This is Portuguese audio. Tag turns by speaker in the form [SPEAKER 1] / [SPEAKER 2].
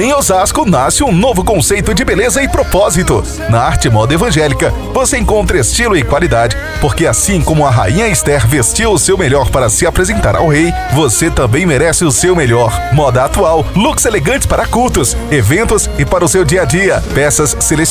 [SPEAKER 1] Em Osasco nasce um novo conceito de beleza e propósito. Na Arte Moda Evangélica, você encontra estilo e qualidade, porque assim como a Rainha Esther vestiu o seu melhor para se apresentar ao rei, você também merece o seu melhor. Moda atual, looks elegantes para cultos, eventos e para o seu dia a dia. Peças selecionadas